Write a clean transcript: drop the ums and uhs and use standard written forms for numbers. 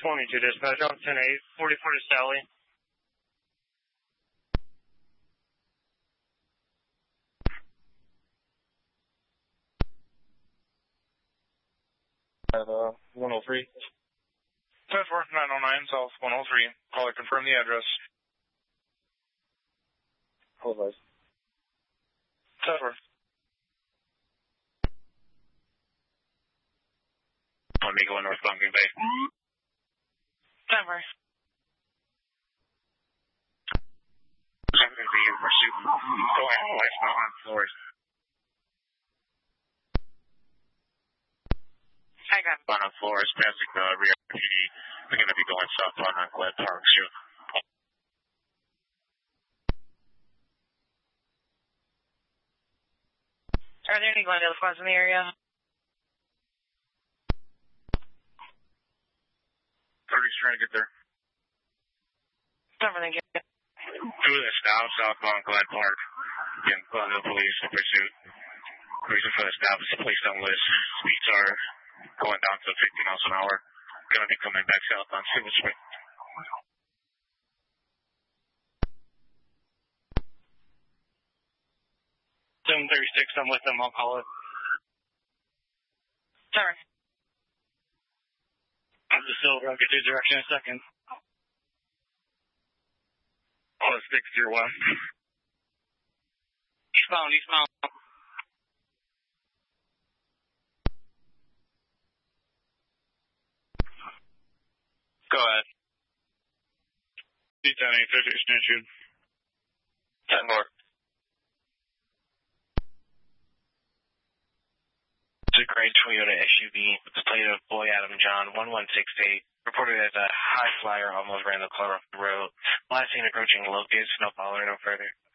22 dispatch, on 10-8, 44 to Sally. I have 103. 909 South 103. Caller, confirm the address. Hold on. 10-4. On me going northbound Green Bay. 10-4. I'm going to be in pursuit. Going westbound on Flores. I got it. On Flores, passing the rear PD. We're going to be going southbound on Glad Park soon. Are there any Glendale squads in the area? Party's trying to get there. Never thank you. Two of the stops southbound Glad Park. Again, Glendale police in pursuit. Reason for the stop is placed on list. Speeds are going down to 50 miles an hour. Going to be coming back south on Silver Spring. 736, I'm with them, I'll call it. Sorry. I'm the Silver, I'll get your direction in a second. Oh, 601. Eastbound. Go ahead. C-10, citation issued. 10 more. It's a gray Toyota SUV with the plate of Boy Adam John 1168. Reported as a high flyer almost ran the car off the road. Last seen approaching Locust, no follower, no further.